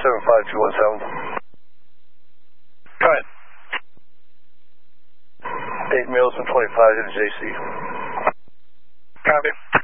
75217. Go ahead. 8 males and 25 to the JC. Copy.